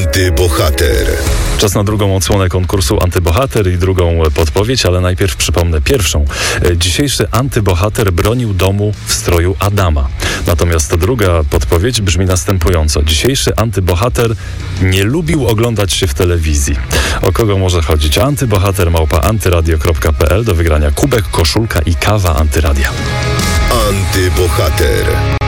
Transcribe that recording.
Antybohater. Czas na drugą odsłonę konkursu Antybohater i drugą podpowiedź, ale najpierw przypomnę pierwszą. Dzisiejszy antybohater bronił domu w stroju Adama. Natomiast druga podpowiedź brzmi następująco. Dzisiejszy antybohater nie lubił oglądać się w telewizji. O kogo może chodzić? Antybohater@antyradio.pl, do wygrania kubek, koszulka i kawa Antyradia. Antybohater.